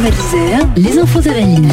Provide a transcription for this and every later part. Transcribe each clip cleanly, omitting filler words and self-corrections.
Val d'Isère, les infos Avalines.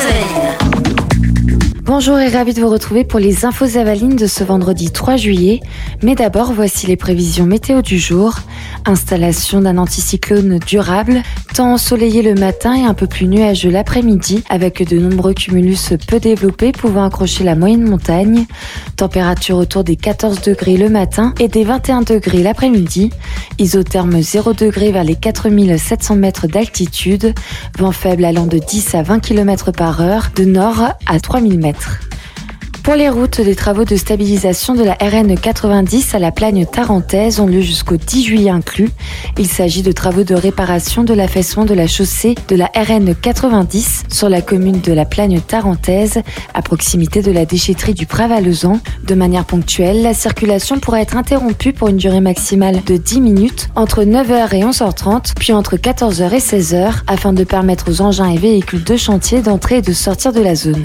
Bonjour et ravi de vous retrouver pour les infos Avalines de ce vendredi 3 juillet. Mais d'abord, voici les prévisions météo du jour. Installation d'un anticyclone durable, temps ensoleillé le matin et un peu plus nuageux l'après-midi, avec de nombreux cumulus peu développés pouvant accrocher la moyenne montagne. Température autour des 14 degrés le matin et des 21 degrés l'après-midi. Isotherme 0 degrés vers les 4700 mètres d'altitude. Vent faible allant de 10 à 20 km par heure, de nord à 3000 mètres. Pour les routes, des travaux de stabilisation de la RN 90 à la Plagne tarentaise ont lieu jusqu'au 10 juillet inclus. Il s'agit de travaux de réparation de l'affaissement de la chaussée de la RN 90 sur la commune de la Plagne tarentaise, à proximité de la déchetterie du Prat-Valezan. De manière ponctuelle, la circulation pourra être interrompue pour une durée maximale de 10 minutes entre 9h et 11h30, puis entre 14h et 16h, afin de permettre aux engins et véhicules de chantier d'entrer et de sortir de la zone.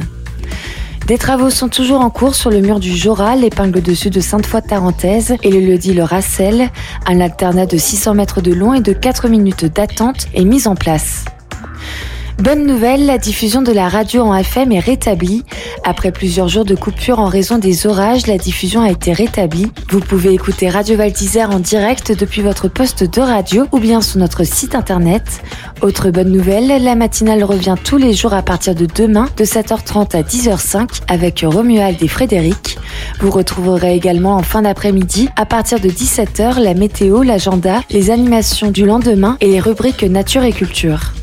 Des travaux sont toujours en cours sur le mur du Jorat, l'épingle dessus de Sainte-Foy-Tarentaise et le lieu-dit Le Racel. Un alternat de 600 mètres de long et de 4 minutes d'attente est mis en place. Bonne nouvelle, la diffusion de la radio en FM est rétablie. Après plusieurs jours de coupure en raison des orages, la diffusion a été rétablie. Vous pouvez écouter Radio Val d'Isère en direct depuis votre poste de radio ou bien sur notre site internet. Autre bonne nouvelle, la matinale revient tous les jours à partir de demain de 7h30 à 10h05 avec Romuald et Frédéric. Vous retrouverez également en fin d'après-midi à partir de 17h la météo, l'agenda, les animations du lendemain et les rubriques nature et culture.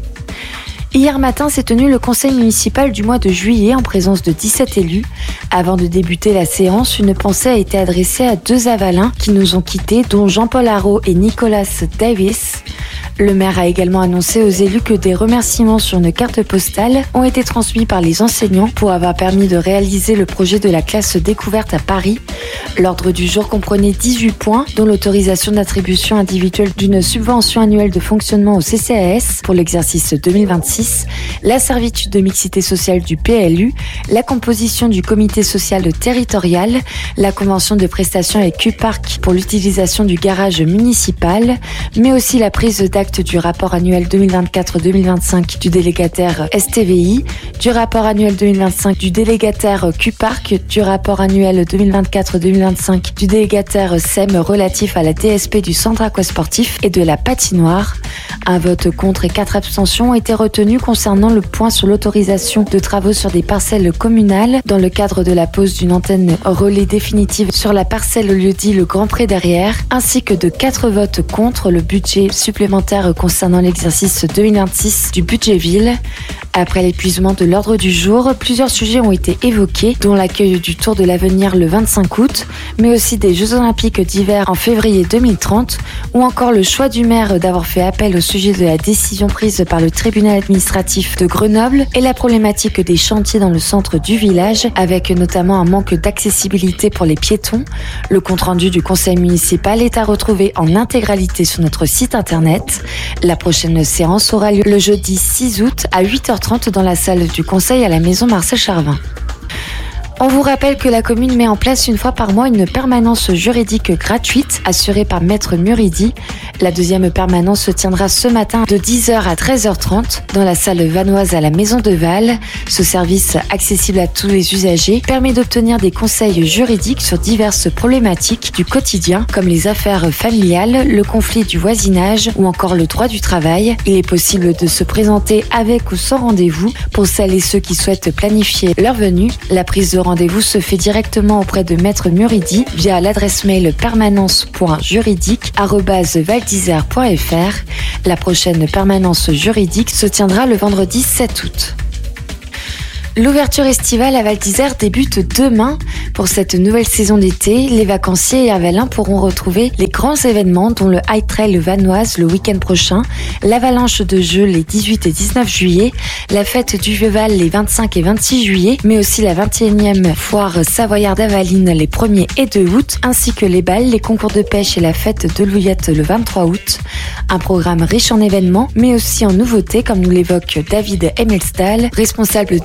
Hier matin s'est tenu le conseil municipal du mois de juillet en présence de 17 élus. Avant de débuter la séance, une pensée a été adressée à deux Avalins qui nous ont quittés, dont Jean-Paul Haraud et Nicolas Davis. Le maire a également annoncé aux élus que des remerciements sur une carte postale ont été transmis par les enseignants pour avoir permis de réaliser le projet de la classe découverte à Paris. L'ordre du jour comprenait 18 points, dont l'autorisation d'attribution individuelle d'une subvention annuelle de fonctionnement au CCAS pour l'exercice 2026, la servitude de mixité sociale du PLU, la composition du comité social territorial, la convention de prestation avec Q-Park pour l'utilisation du garage municipal, mais aussi la prise d'acte du rapport annuel 2024-2025 du délégataire STVI, du rapport annuel 2025 du délégataire Q-Park, du rapport annuel 2024-2025 du délégataire SEM relatif à la DSP du centre aquasportif et de la patinoire. Un vote contre et 4 abstentions ont été retenus concernant le point sur l'autorisation de travaux sur des parcelles communales dans le cadre de la pose d'une antenne relais définitive sur la parcelle lieu-dit Le Grand Pré derrière, ainsi que de 4 votes contre le budget supplémentaire concernant l'exercice 2026 du budget ville. Après l'épuisement de l'ordre du jour, plusieurs sujets ont été évoqués, dont l'accueil du Tour de l'Avenir le 25 août, mais aussi des Jeux Olympiques d'hiver en février 2030, ou encore le choix du maire d'avoir fait appel au sujet de la décision prise par le tribunal administratif de Grenoble et la problématique des chantiers dans le centre du village, avec notamment un manque d'accessibilité pour les piétons. Le compte-rendu du conseil municipal est à retrouver en intégralité sur notre site internet. La prochaine séance aura lieu le jeudi 6 août à 8h30 dans la salle du conseil à la maison Marcel Charvin. On vous rappelle que la commune met en place une fois par mois une permanence juridique gratuite assurée par Maître Muridi. La deuxième permanence se tiendra ce matin de 10h à 13h30 dans la salle vanoise à la Maison de Val. Ce service, accessible à tous les usagers, permet d'obtenir des conseils juridiques sur diverses problématiques du quotidien comme les affaires familiales, le conflit du voisinage ou encore le droit du travail. Il est possible de se présenter avec ou sans rendez-vous pour celles et ceux qui souhaitent planifier leur venue. La prise de rendez-vous se fait directement auprès de Maître Muridi via l'adresse mail permanence.juridique@valdisère.fr. La prochaine permanence juridique se tiendra le vendredi 7 août. L'ouverture estivale à Val d'Isère débute demain. Pour cette nouvelle saison d'été, les vacanciers et avalins pourront retrouver les grands événements dont le High Trail vanoise le week-end prochain, l'avalanche de jeux les 18 et 19 juillet, la fête du Vieux-Val les 25 et 26 juillet, mais aussi la 21e foire savoyarde avaline les 1er et 2 août, ainsi que les balles, les concours de pêche et la fête de l'Ouillette le 23 août. Un programme riche en événements, mais aussi en nouveautés, comme nous l'évoque David Hemmelstal, responsable des animations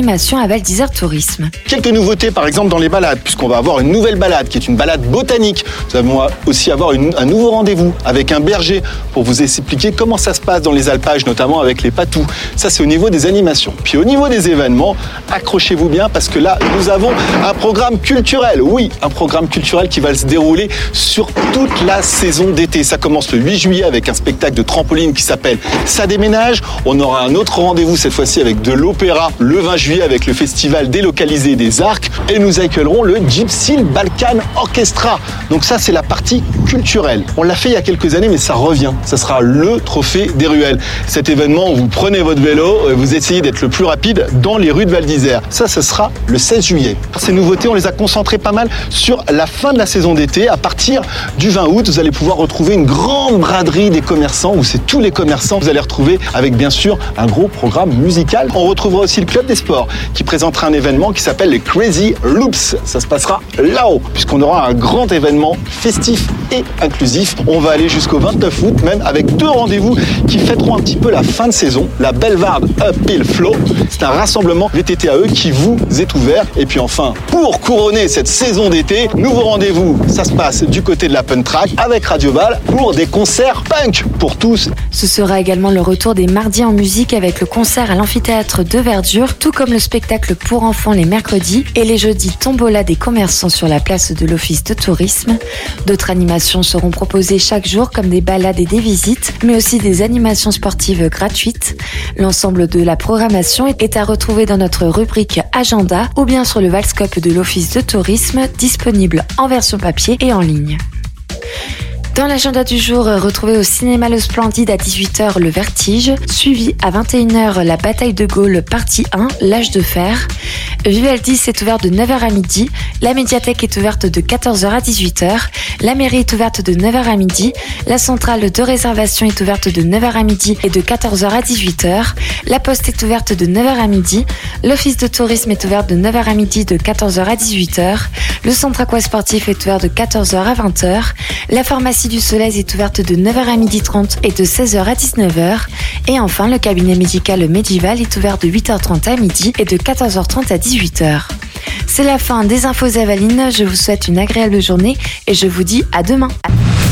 animations à Val d'Isère Tourisme. Quelques nouveautés par exemple dans les balades, puisqu'on va avoir une nouvelle balade qui est une balade botanique. Nous allons aussi avoir un nouveau rendez-vous avec un berger pour vous expliquer comment ça se passe dans les alpages, notamment avec les patous. Ça c'est au niveau des animations. Puis au niveau des événements, accrochez-vous bien parce que là nous avons un programme culturel. Oui, un programme culturel qui va se dérouler sur toute la saison d'été. Ça commence le 8 juillet avec un spectacle de trampoline qui s'appelle Ça déménage. On aura un autre rendez-vous cette fois-ci avec de l'opéra le 20 juillet avec le festival délocalisé des Arcs et nous accueillerons le Gypsy Balkan Orchestra. Donc ça c'est la partie culturelle. On l'a fait il y a quelques années mais ça revient. Ça sera le trophée des ruelles. Cet événement où vous prenez votre vélo et vous essayez d'être le plus rapide dans les rues de Val d'Isère. Ça ce sera le 16 juillet. Ces nouveautés on les a concentrées pas mal sur la fin de la saison d'été. À partir du 20 août vous allez pouvoir retrouver une grande braderie des commerçants où c'est tous les commerçants que vous allez retrouver avec bien sûr un gros programme musical. On retrouvera aussi le Club des Sports qui présentera un événement qui s'appelle les Crazy Loops. Ça se passera là-haut puisqu'on aura un grand événement festif et inclusif. On va aller jusqu'au 29 août même avec 2 rendez-vous qui fêteront un petit peu la fin de saison. La Bellevarde Uphill Flow. C'est un rassemblement VTTAE qui vous est ouvert. Et puis enfin, pour couronner cette saison d'été, nouveau rendez-vous. Ça se passe du côté de la Punk Track avec Radio Bal pour des concerts punk pour tous. Ce sera également le retour des mardis en musique avec le concert à l'amphithéâtre de Verdure, tout comme le spectacle pour enfants les mercredis et les jeudis tombola des commerçants sur la place de l'office de tourisme. D'autres animations seront proposées chaque jour comme des balades et des visites, mais aussi des animations sportives gratuites. L'ensemble de la programmation est à retrouver dans notre rubrique Agenda ou bien sur le Valscope de l'office de tourisme, disponible en version papier et en ligne. Dans l'agenda du jour, retrouvez au cinéma Le Splendide à 18h Le Vertige, suivi à 21h La Bataille de Gaulle partie 1, L'Âge de Fer. Vivaldi est ouvert de 9h à midi, la médiathèque est ouverte de 14h à 18h, la mairie est ouverte de 9h à midi, la centrale de réservation est ouverte de 9h à midi et de 14h à 18h, la poste est ouverte de 9h à midi, l'office de tourisme est ouvert de 9h à midi de 14h à 18h, le centre aquasportif est ouvert de 14h à 20h, la pharmacie du Soleil est ouverte de 9h à 12h30 et de 16h à 19h. Et enfin, le cabinet médical Medival est ouvert de 8h30 à midi et de 14h30 à 18h. C'est la fin des infos Avalines. Je vous souhaite une agréable journée et je vous dis à demain.